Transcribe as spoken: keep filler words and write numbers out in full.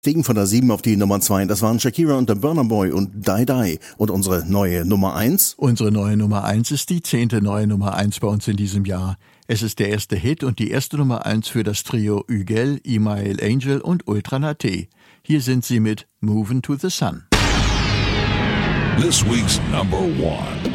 Stiegen von der sieben auf die Nummer zwei. Das waren Shakira und der Burna Boy und Die Die. Und unsere neue Nummer eins? Unsere neue Nummer eins ist die zehnte neue Nummer eins bei uns in diesem Jahr. Es ist der erste Hit und die erste Nummer eins für das Trio Ügel, Imael Angel und Ultra Naté. Hier sind sie mit Movin' to the Sun. This week's number one.